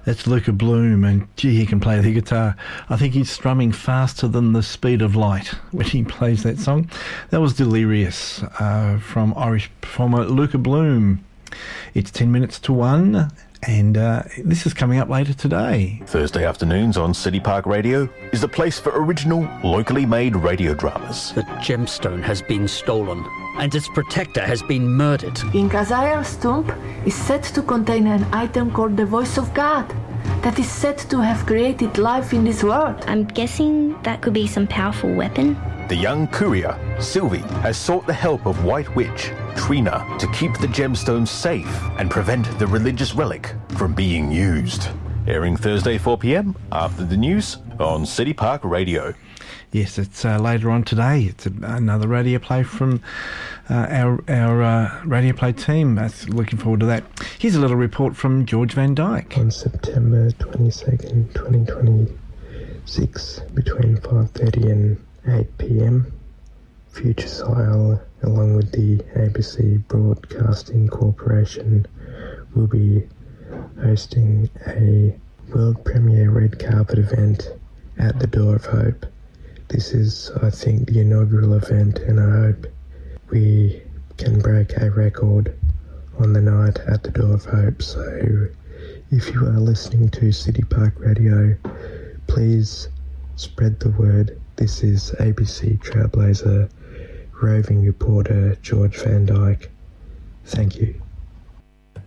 That's Luca Bloom, and gee, he can play the guitar. I think he's strumming faster than the speed of light when he plays that song. That was Delirious from Irish performer Luca Bloom. It's 10 minutes to 1, and this is coming up later today. Thursday afternoons on City Park Radio is the place for original, locally made radio dramas. The gemstone has been stolen, and its protector has been murdered. King Azrael's tomb is said to contain an item called the Voice of God that is said to have created life in this world. I'm guessing that could be some powerful weapon. The young courier, Sylvie, has sought the help of White Witch, Trina, to keep the gemstones safe and prevent the religious relic from being used. Airing Thursday 4 p.m. after the news on City Park Radio. Yes, it's later on today. It's another radio play from our radio play team. Looking forward to that. Here's a little report from George Van Dyke. On September 22nd, 2026, between 5:30 and 8 p.m, Future Style, along with the ABC Broadcasting Corporation, will be hosting a world premiere red carpet event at the Door of Hope. This is, I think, the inaugural event, and I hope we can break a record on the night at the Door of Hope. So if you are listening to City Park Radio, please spread the word. This is ABC Trailblazer roving reporter George Van Dyke. Thank you.